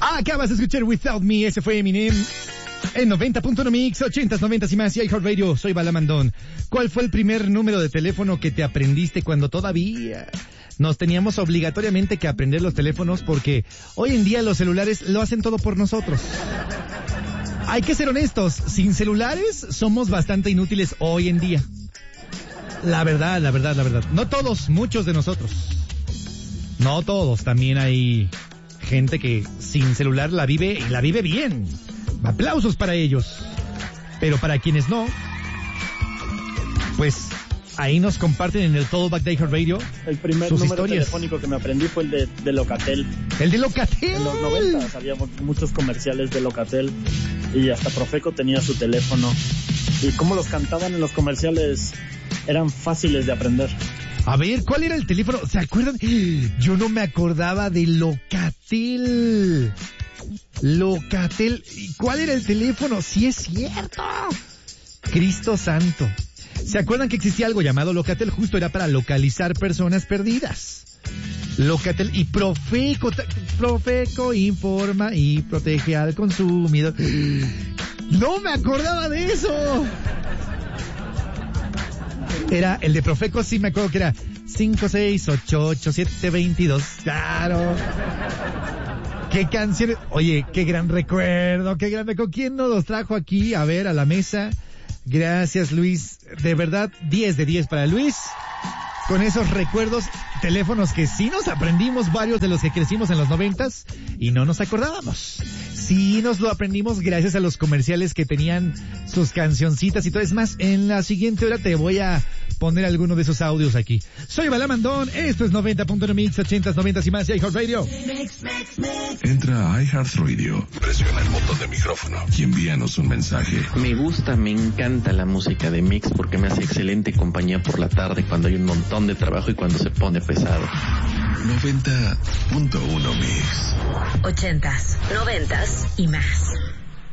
Acabas de escuchar Without Me, ese fue Eminem. En 90.1 Mix, 80s, 90s y más, y iHeartRadio, soy Balamandón. ¿Cuál fue el primer número de teléfono que te aprendiste cuando todavía nos teníamos obligatoriamente que aprender los teléfonos? Porque hoy en día los celulares lo hacen todo por nosotros. Hay que ser honestos, sin celulares somos bastante inútiles hoy en día. La verdad. No todos, muchos de nosotros. No todos, también hay gente que sin celular la vive y la vive bien. Aplausos para ellos. Pero para quienes no, pues ahí nos comparten en el Tollback de iHeartRadio el primer sus número historias. telefónico que me aprendí fue el de Locatel. El de Locatel. En los 90 había muchos comerciales de Locatel y hasta Profeco tenía su teléfono. Y cómo los cantaban en los comerciales eran fáciles de aprender. A ver, ¿cuál era el teléfono? ¿Se acuerdan? Yo no me acordaba de Locatel. Locatel. ¿Cuál era el teléfono? Sí es cierto. Cristo santo. ¿Se acuerdan que existía algo llamado Locatel? Justo era para localizar personas perdidas. Locatel y Profeco. Profeco informa y protege al consumidor. No me acordaba de eso. Era el de Profeco, sí me acuerdo que era 5688722. Claro. Qué canciones. Oye, qué gran recuerdo, qué gran recuerdo. ¿Quién nos los trajo aquí a ver a la mesa? Gracias, Luis. De verdad, 10 de 10 para Luis. Con esos recuerdos, teléfonos que sí nos aprendimos, varios de los que crecimos en los 90s y no nos acordábamos. Sí nos lo aprendimos gracias a los comerciales que tenían sus cancioncitas y todo. Es más, en la siguiente hora te voy a poner alguno de esos audios aquí. Soy Balamandón, esto es 90.1 Mix, 80s, 90s y más, y iHeartRadio. Entra a iHeartRadio, presiona el botón de micrófono y envíanos un mensaje. Me encanta la música de Mix porque me hace excelente compañía por la tarde cuando hay un montón de trabajo y cuando se pone pesado. 90.1 Mix. 80s, 90s y más.